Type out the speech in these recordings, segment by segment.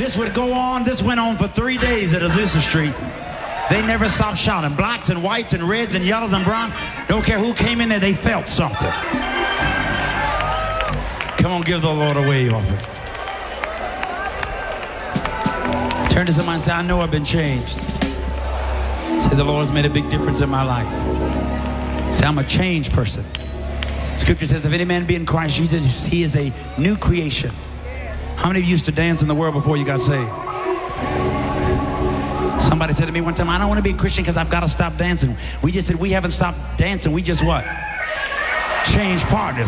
This would go on. This went on for 3 days at Azusa Street. They never stopped shouting. Blacks and whites and reds and yellows and brown. Don't care who came in there, they felt something. Come on, give the Lord a wave off it. Turn to somebody and say, I know I've been changed. Say, the Lord has made a big difference in my life. Say, I'm a changed person. Scripture says, if any man be in Christ Jesus, he is a new creation. How many of you used to dance in the world before you got saved? Somebody said to me one time, I don't want to be a Christian because I've got to stop dancing. We just said, we haven't stopped dancing. We just what? Changed partners.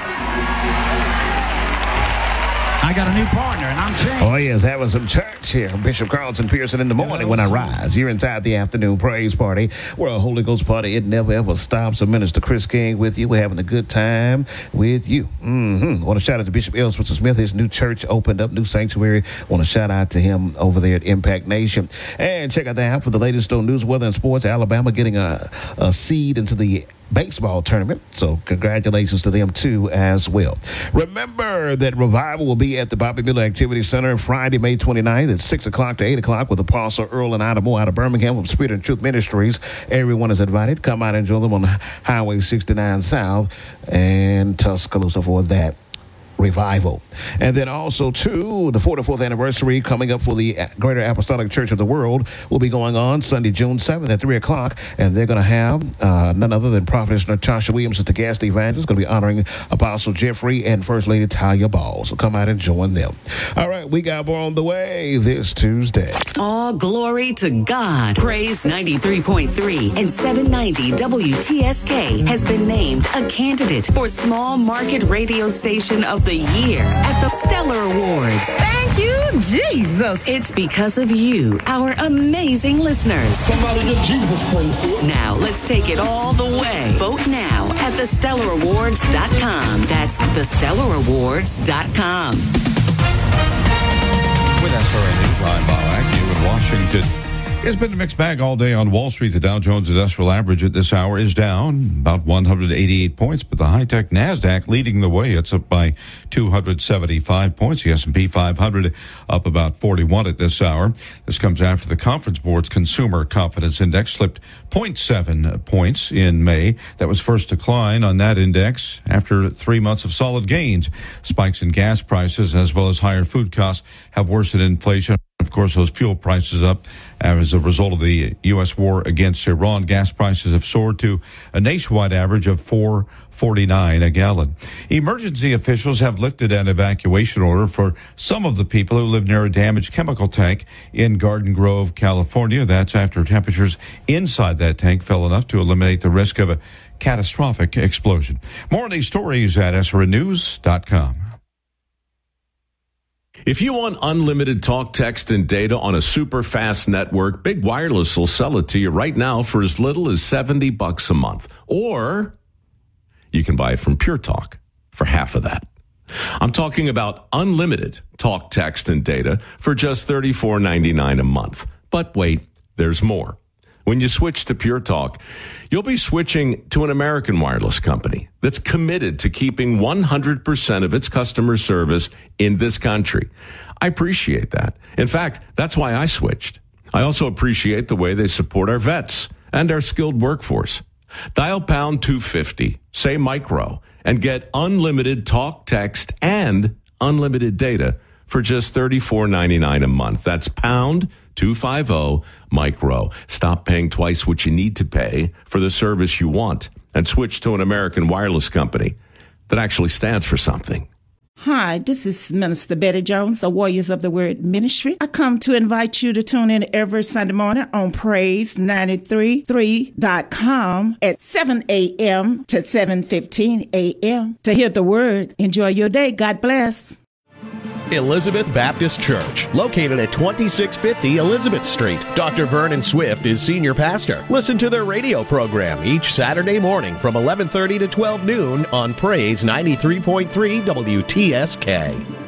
I got a new partner, and I'm changed. Oh, yes, having some church here. Bishop Carlton Pearson in the morning when I rise. You're inside the afternoon praise party. We're a Holy Ghost party. It never, ever stops. So Minister Chris King with you. We're having a good time with you. I want to shout out to Bishop L. Spencer Smith. His new church opened up, new sanctuary. I want to shout out to him over there at Impact Nation. And check out the app for the latest on news, weather, and sports. Alabama getting a seed into the baseball tournament, so congratulations to them too as well. Remember that Revival will be at the Bobby Miller Activity Center Friday, May 29th at 6 o'clock to 8 o'clock with Apostle Earl and Ida Moore out of Birmingham from Spirit and Truth Ministries. Everyone is invited. Come out and join them on Highway 69 South and Tuscaloosa for that Revival. And then also, too, the 44th anniversary coming up for the Greater Apostolic Church of the World will be going on Sunday, June 7th at 3 o'clock. And they're going to have none other than Prophetess Natasha Williams at the Guest Evangelist, going to be honoring Apostle Jeffrey and First Lady Talia Ball. So come out and join them. All right, we got more on the way this Tuesday. All glory to God. Praise 93.3 and 790 WTSK has been named a candidate for Small Market Radio Station of the Year at the Stellar Awards. Thank you, Jesus. It's because of you, our amazing listeners. Somebody give Jesus praise. Now, let's take it all the way. Vote now at thestellarawards.com. That's thestellarawards.com. With SRN News, I'm Bob Agnew in Washington. It's been a mixed bag all day on Wall Street. The Dow Jones Industrial Average at this hour is down about 188 points, but the high-tech NASDAQ leading the way. It's up by 275 points. The S&P 500 up about 41 at this hour. This comes after the Conference Board's Consumer Confidence Index slipped 0.7 points in May. That was first decline on that index after 3 months of solid gains. Spikes in gas prices as well as higher food costs have worsened inflation. Of course, those fuel prices up as a result of the U.S. war against Iran. Gas prices have soared to a nationwide average of $4.49 a gallon. Emergency officials have lifted an evacuation order for some of the people who live near a damaged chemical tank in Garden Grove, California. That's after temperatures inside that tank fell enough to eliminate the risk of a catastrophic explosion. More on these stories at SRNnews.com. If you want unlimited talk, text, and data on a super fast network, Big Wireless will sell it to you right now for as little as $70 a month. Or you can buy it from Pure Talk for half of that. I'm talking about unlimited talk, text, and data for just $34.99 a month. But wait, there's more. When you switch to Pure Talk, you'll be switching to an American wireless company that's committed to keeping 100% of its customer service in this country. I appreciate that. In fact, that's why I switched. I also appreciate the way they support our vets and our skilled workforce. Dial pound 250, say micro, and get unlimited talk, text, and unlimited data for just $34.99 a month. That's pound 250 micro. Stop paying twice what you need to pay for the service you want and switch to an American wireless company that actually stands for something. Hi, this is Minister Betty Jones, the Warriors of the Word Ministry. I come to invite you to tune in every Sunday morning on Praise933.com at 7 a.m. to 7:15 a.m. to hear the Word. Enjoy your day. God bless. Elizabeth Baptist Church, located at 2650 Elizabeth Street. Dr. Vernon Swift is senior pastor. Listen to their radio program each Saturday morning from 11:30 to 12 noon on Praise 93.3 WTSK.